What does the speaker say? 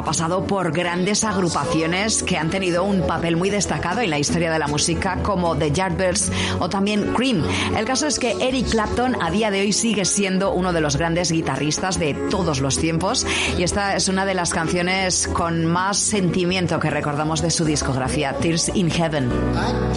pasado por grandes agrupaciones que han tenido un papel muy destacado en la historia de la música, como The Yardbirds o también Cream. El caso es que Eric Clapton a día de hoy sigue siendo uno de los grandes guitarristas de todos los tiempos, y esta es una de las canciones con más sentimiento que recordamos de su discografía, Tears in Heaven.